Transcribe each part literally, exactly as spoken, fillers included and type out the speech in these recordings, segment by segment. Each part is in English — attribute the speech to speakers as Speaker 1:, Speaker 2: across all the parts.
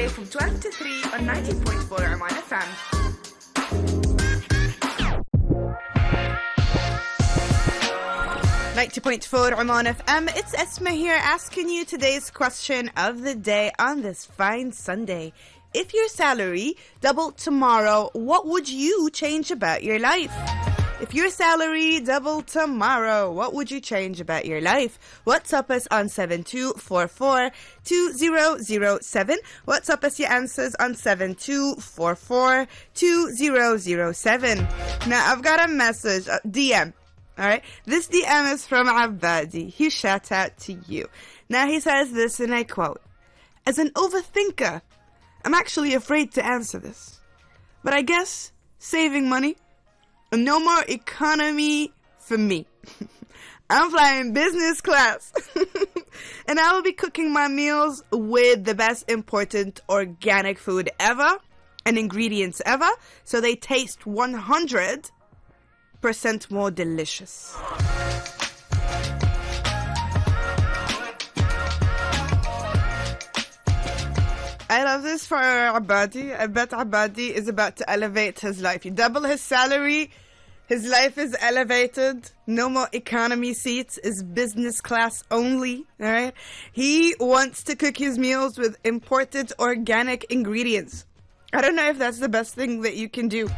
Speaker 1: Sunday from twelve to three on ninety point four Oman F M. ninety point four Oman F M. It's Esma here asking you today's question of the day on this fine Sunday. If your salary doubled tomorrow, what would you change about your life? If your salary doubled tomorrow, what would you change about your life? WhatsApp us on seven two four four two zero zero seven. WhatsApp us your answers on seven two four four two zero zero seven. Now, I've got a message, a D M. All right, this D M is from Abadi. He shout out to you. Now, he says this, and I quote, "As an overthinker, I'm actually afraid to answer this. But I guess saving money and no more economy for me. I'm flying business class. And I will be cooking my meals with the best imported organic food ever and ingredients ever, so they taste one hundred percent more delicious." I love this for Abadi. I bet Abadi is about to elevate his life. You double his salary, his life is elevated. No more economy seats, is business class only. All right. He wants to cook his meals with imported organic ingredients. I don't know if that's the best thing that you can do.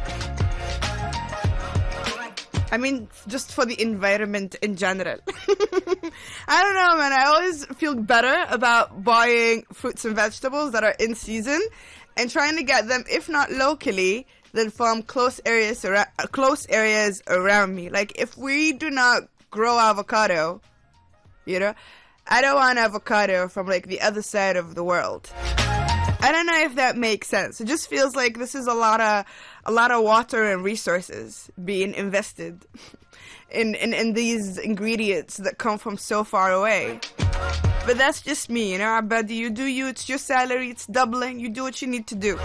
Speaker 1: I mean, just for the environment in general. I don't know, man. I always feel better about buying fruits and vegetables that are in season and trying to get them, if not locally, then from close areas around, close areas around me. Like, if we do not grow avocado, you know, I don't want avocado from, like, the other side of the world. I don't know if that makes sense. It just feels like this is a lot of a lot of water and resources being invested in, in, in these ingredients that come from so far away. But that's just me, you know. Abadi, you do you. It's your salary. It's doubling. You do what you need to do.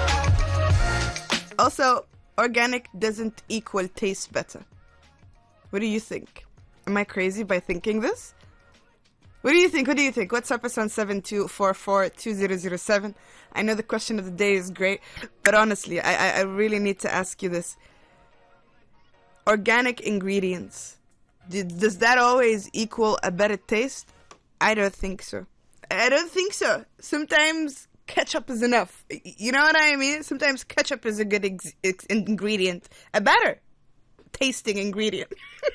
Speaker 1: Also, organic doesn't equal taste better. What do you think? Am I crazy by thinking this? What do you think? What do you think? WhatsApp us on seven two four four two zero zero seven. I know the question of the day is great, but honestly, I, I really need to ask you this. Organic ingredients, did, does that always equal a better taste? I don't think so. I don't think so. Sometimes ketchup is enough. You know what I mean? Sometimes ketchup is a good ex- ex- ingredient. A better tasting ingredient.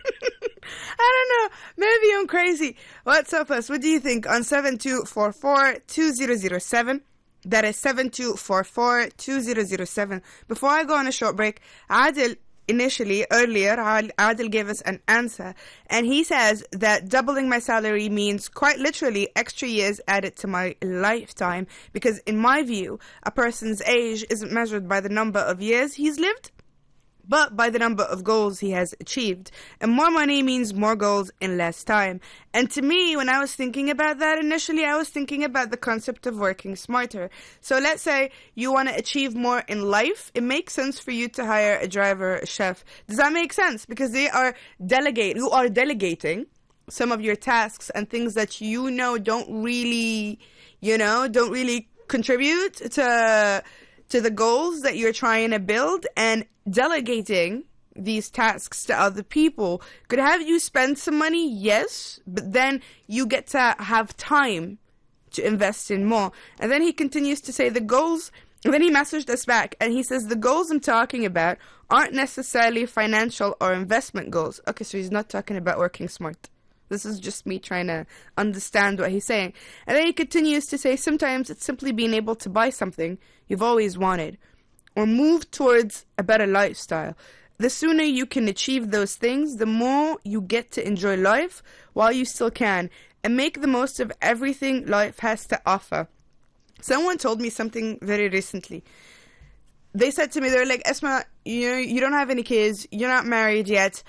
Speaker 1: I don't know. Maybe I'm crazy. What's up, us? What do you think? On seven two four four two zero zero seven. That is seven two four four two zero zero seven. Before I go on a short break, Adil, initially, earlier, Adil gave us an answer. And he says that doubling my salary means quite literally extra years added to my lifetime. Because in my view, a person's age isn't measured by the number of years he's lived, but by the number of goals he has achieved. And more money means more goals in less time. And to me, when I was thinking about that initially, I was thinking about the concept of working smarter. So let's say you want to achieve more in life. It makes sense for you to hire a driver, a chef. Does that make sense? Because they are delegate, you are delegating some of your tasks and things that you know don't really, you know, don't really contribute to to the goals that you're trying to build, and delegating these tasks to other people could have you spend some money, yes, but then you get to have time to invest in more. And then he continues to say the goals, and then he messaged us back, and he says the goals I'm talking about aren't necessarily financial or investment goals. Okay, so he's not talking about working smart. This is just me trying to understand what he's saying. And then he continues to say sometimes it's simply being able to buy something you've always wanted or move towards a better lifestyle. The sooner you can achieve those things, the more you get to enjoy life while you still can and make the most of everything life has to offer. Someone told me something very recently. They said to me, they're like, Esma, you know, you don't have any kids, you're not married yet.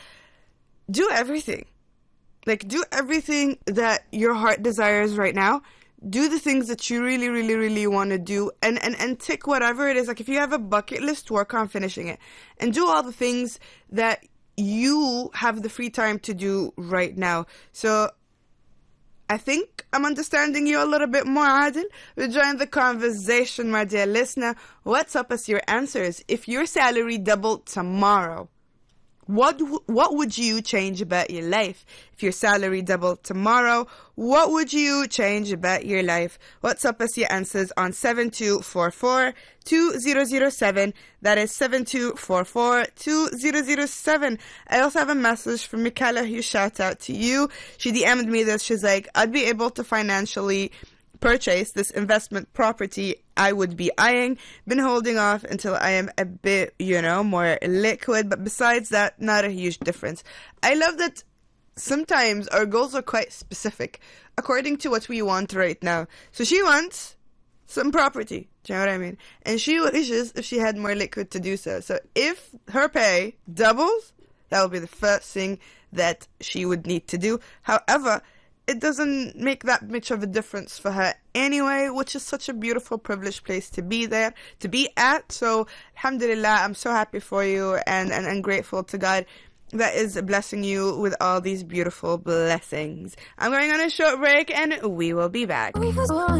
Speaker 1: Do everything. Like, do everything that your heart desires right now. Do the things that you really, really, really want to do. And, and, and tick whatever it is. Like, if you have a bucket list, work on finishing it. And do all the things that you have the free time to do right now. So, I think I'm understanding you a little bit more, Adil. We join the conversation, my dear listener. What's up as your answers? If your salary doubled tomorrow, What w- what would you change about your life? If your salary doubled tomorrow, what would you change about your life? What's up as your answers on seven two four four, two zero zero seven. That is seven two four four, two zero zero seven. I also have a message from Mikala. Who shout out to you. She D M'd me this. She's like, I'd be able to financially purchase this investment property I would be eyeing. Been holding off until I am a bit, you know, more liquid. But besides that, not a huge difference. I love that sometimes our goals are quite specific according to what we want right now. So she wants some property. Do you know what I mean? And she wishes if she had more liquid to do so. So if her pay doubles, that would be the first thing that she would need to do. However, it doesn't make that much of a difference for her anyway, which is such a beautiful, privileged place to be there, to be at. So, alhamdulillah, I'm so happy for you and, and, and grateful to God that is blessing you with all these beautiful blessings. I'm going on a short break and we will be back.